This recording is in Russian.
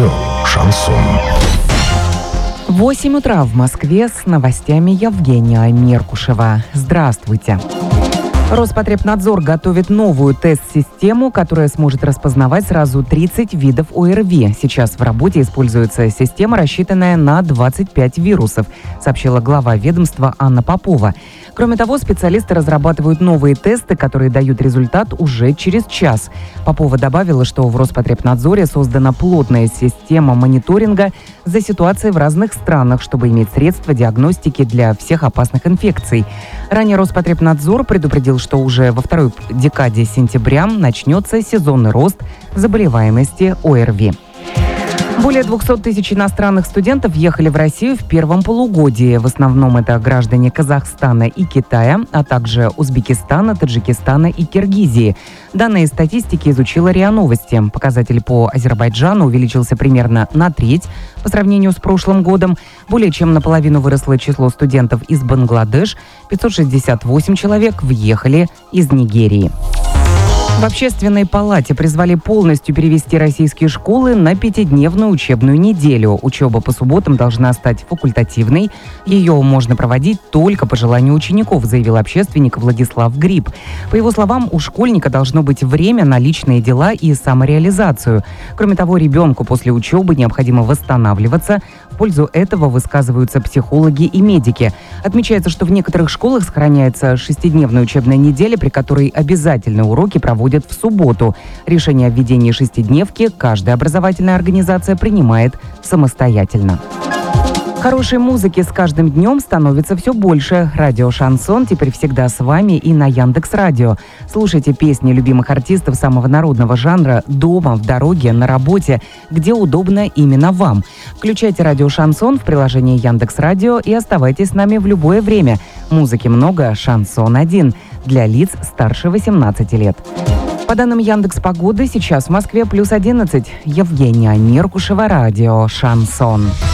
Радио «Шансон». 8 утра в Москве с новостями Евгения Меркушева. Здравствуйте. Роспотребнадзор готовит новую тест-систему, которая сможет распознавать сразу 30 видов ОРВИ. Сейчас в работе используется система, рассчитанная на 25 вирусов, сообщила глава ведомства Анна Попова. Кроме того, специалисты разрабатывают новые тесты, которые дают результат уже через час. Попова добавила, что в Роспотребнадзоре создана плотная система мониторинга за ситуацией в разных странах, чтобы иметь средства диагностики для всех опасных инфекций. Ранее Роспотребнадзор предупредил, что уже во второй декаде сентября начнется сезонный рост заболеваемости ОРВИ. Более 200 тысяч иностранных студентов ехали в Россию в первом полугодии. В основном это граждане Казахстана и Китая, а также Узбекистана, Таджикистана и Киргизии. Данные статистики изучила РИА Новости. Показатель по Азербайджану увеличился примерно на треть по сравнению с прошлым годом. Более чем наполовину выросло число студентов из Бангладеш. 568 человек въехали из Нигерии. В Общественной палате призвали полностью перевести российские школы на 5-дневную учебную неделю. Учеба по субботам должна стать факультативной. Ее можно проводить только по желанию учеников, заявил общественник Владислав Гриб. По его словам, у школьника должно быть время на личные дела и самореализацию. Кроме того, ребенку после учебы необходимо восстанавливаться. В пользу этого высказываются психологи и медики. Отмечается, что в некоторых школах сохраняется 6-дневная учебная неделя, при которой обязательные уроки проводят в субботу. Решение о введении 6-дневки каждая образовательная организация принимает самостоятельно. Хорошей музыки с каждым днем становится все больше. Радио «Шансон» теперь всегда с вами и на Яндекс.Радио. Слушайте песни любимых артистов самого народного жанра дома, в дороге, на работе, где удобно именно вам. Включайте радио «Шансон» в приложении Яндекс.Радио и оставайтесь с нами в любое время. Музыки много, шансон один. Для лиц старше 18 лет. По данным Яндекс.Погоды, сейчас в Москве +11. Евгения Меркушева, радио «Шансон».